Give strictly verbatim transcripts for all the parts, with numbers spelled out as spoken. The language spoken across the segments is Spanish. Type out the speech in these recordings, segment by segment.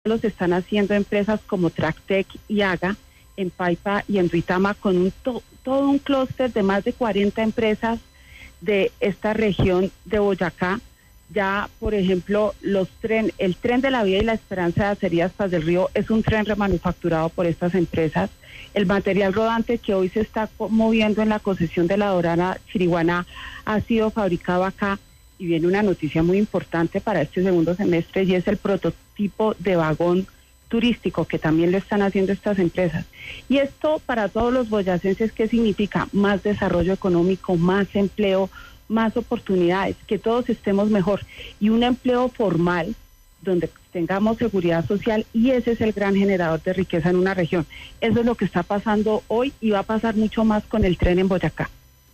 los están haciendo empresas como Tractec y Haga en Paipa y en Duitama, con un to, todo un clúster de más de cuarenta empresas de esta región de Boyacá. Ya, por ejemplo, los tren, el tren de la vida y la esperanza de Acerías Paz del Río es un tren remanufacturado por estas empresas. El material rodante que hoy se está moviendo en la concesión de la Dorana Chiriguaná ha sido fabricado acá, y viene una noticia muy importante para este segundo semestre, y es el prototipo de vagón turístico que también lo están haciendo estas empresas. Y esto para todos los boyacenses, ¿qué significa? Más desarrollo económico, más empleo, más oportunidades, que todos estemos mejor, y un empleo formal donde tengamos seguridad social, y ese es el gran generador de riqueza en una región. Eso es lo que está pasando hoy y va a pasar mucho más con el tren en Boyacá.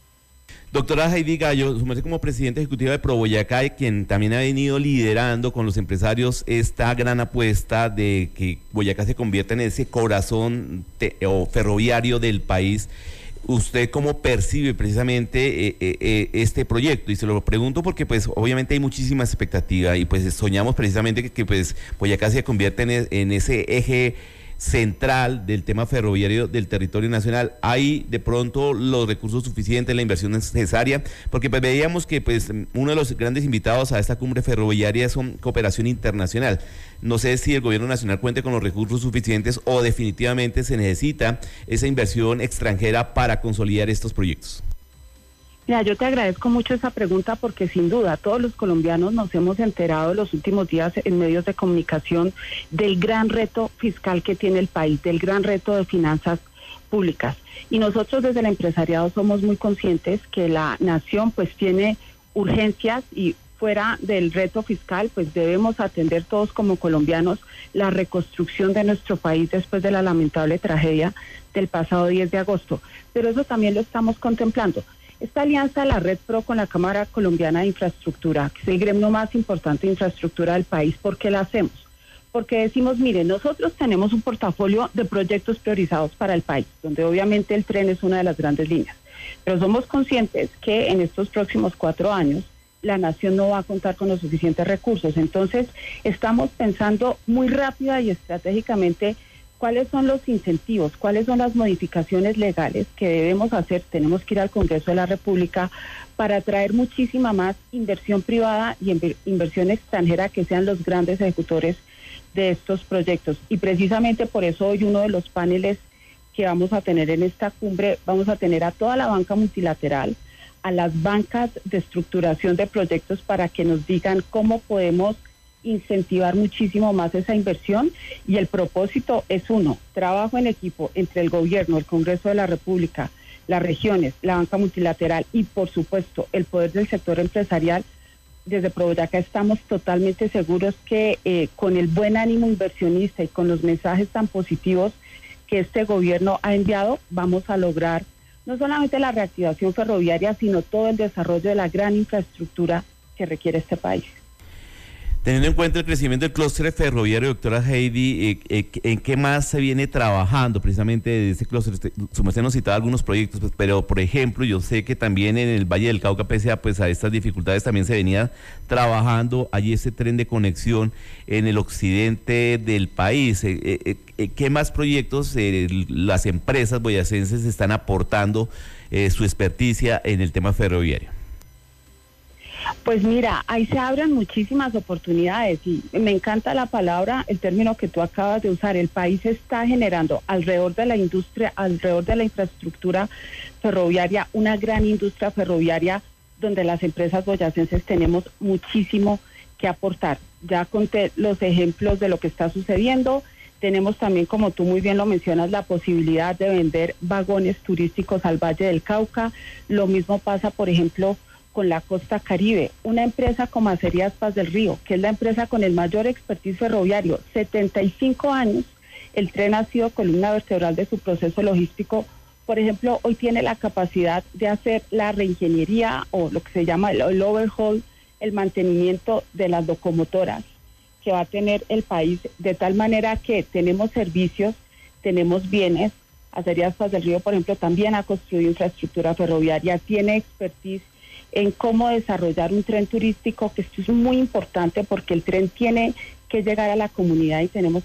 Doctora Heidi Gallo, su merced como presidenta ejecutiva de ProBoyacá, quien también ha venido liderando con los empresarios esta gran apuesta de que Boyacá se convierta en ese corazón te, o ferroviario del país. ¿Usted cómo percibe precisamente eh, eh, este proyecto? Y se lo pregunto porque pues obviamente hay muchísima expectativa y pues soñamos precisamente que, que pues Boyacá se convierta en, en ese eje central del tema ferroviario del territorio nacional. ¿Hay de pronto los recursos suficientes, la inversión necesaria? Porque pues veíamos que pues uno de los grandes invitados a esta cumbre ferroviaria son cooperación internacional. No sé si el gobierno nacional cuente con los recursos suficientes o definitivamente se necesita esa inversión extranjera para consolidar estos proyectos. Mira, yo te agradezco mucho esa pregunta, porque sin duda todos los colombianos nos hemos enterado en los últimos días en medios de comunicación del gran reto fiscal que tiene el país, del gran reto de finanzas públicas. Y nosotros desde el empresariado somos muy conscientes que la nación pues tiene urgencias, y fuera del reto fiscal pues debemos atender todos como colombianos la reconstrucción de nuestro país después de la lamentable tragedia del pasado diez de agosto. Pero eso también lo estamos contemplando. Esta alianza de la Red Pro con la Cámara Colombiana de Infraestructura, que es el gremio más importante de infraestructura del país, ¿por qué la hacemos? Porque decimos, miren, nosotros tenemos un portafolio de proyectos priorizados para el país, donde obviamente el tren es una de las grandes líneas, pero somos conscientes que en estos próximos cuatro años la nación no va a contar con los suficientes recursos. Entonces, estamos pensando muy rápida y estratégicamente cuáles son los incentivos, cuáles son las modificaciones legales que debemos hacer. Tenemos que ir al Congreso de la República para atraer muchísima más inversión privada y inversión extranjera, que sean los grandes ejecutores de estos proyectos. Y precisamente por eso hoy uno de los paneles que vamos a tener en esta cumbre, vamos a tener a toda la banca multilateral, a las bancas de estructuración de proyectos, para que nos digan cómo podemos incentivar muchísimo más esa inversión. Y el propósito es uno: trabajo en equipo entre el gobierno, el Congreso de la República, las regiones, la banca multilateral y por supuesto el poder del sector empresarial. Desde ProBoyacá estamos totalmente seguros que eh, con el buen ánimo inversionista y con los mensajes tan positivos que este gobierno ha enviado, vamos a lograr no solamente la reactivación ferroviaria, sino todo el desarrollo de la gran infraestructura que requiere este país. Teniendo en cuenta el crecimiento del clúster ferroviario, doctora Heidi, eh, eh, ¿en qué más se viene trabajando precisamente de ese clúster? Su merced nos citaba algunos proyectos, pues, pero por ejemplo, yo sé que también en el Valle del Cauca, pese a, pues, a estas dificultades, también se venía trabajando allí ese tren de conexión en el occidente del país. Eh, eh, eh, ¿Qué más proyectos eh, las empresas boyacenses están aportando eh, su experticia en el tema ferroviario? Pues mira, ahí se abren muchísimas oportunidades, y me encanta la palabra, el término que tú acabas de usar. El país está generando alrededor de la industria, alrededor de la infraestructura ferroviaria, una gran industria ferroviaria donde las empresas boyacenses tenemos muchísimo que aportar. Ya conté los ejemplos de lo que está sucediendo. Tenemos también, como tú muy bien lo mencionas, la posibilidad de vender vagones turísticos al Valle del Cauca. Lo mismo pasa, por ejemplo, con la costa Caribe. Una empresa como Acerías Paz del Río, que es la empresa con el mayor expertise ferroviario, setenta y cinco años, el tren ha sido columna vertebral de su proceso logístico. Por ejemplo, hoy tiene la capacidad de hacer la reingeniería, o lo que se llama el, el overhaul, el mantenimiento de las locomotoras que va a tener el país, de tal manera que tenemos servicios, tenemos bienes. Acerías Paz del Río, por ejemplo, también ha construido infraestructura ferroviaria, tiene expertise en cómo desarrollar un tren turístico, que esto es muy importante porque el tren tiene que llegar a la comunidad y tenemos